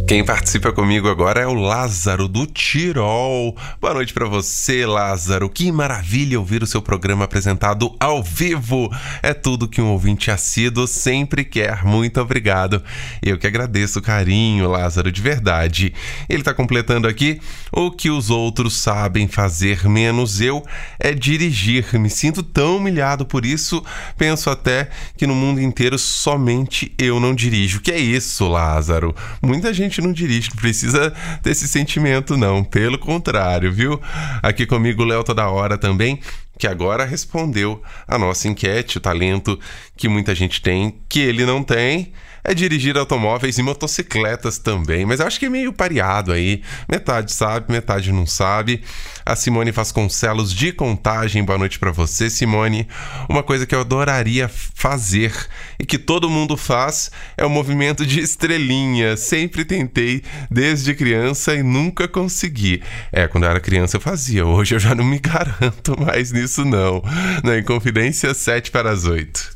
Quem participa comigo agora é o Lázaro do Tirol. Boa noite pra você, Lázaro. Que maravilha ouvir o seu programa apresentado ao vivo. É tudo que um ouvinte assíduo sempre quer. Muito obrigado. Eu que agradeço o carinho, Lázaro, de verdade. Ele tá completando aqui: o que os outros sabem fazer, menos eu, é dirigir. Me sinto tão humilhado por isso. Penso até que no mundo inteiro somente eu não dirijo. Que é isso, Lázaro? Muita gente não dirige, não precisa desse sentimento não, pelo contrário, viu? Aqui comigo o Léo Toda Hora também, que agora respondeu a nossa enquete. O talento que muita gente tem, que ele não tem, é dirigir automóveis e motocicletas também, mas eu acho que é meio pareado aí, metade sabe, metade não sabe. A Simone Vasconcelos de Contagem, boa noite pra você, Simone. Uma coisa que eu adoraria fazer e que todo mundo faz é o movimento de estrelinha. Sempre tentei desde criança e nunca consegui. Quando eu era criança eu fazia, hoje eu já não me garanto mais nisso não. Na Inconfidência, 7 para as 8.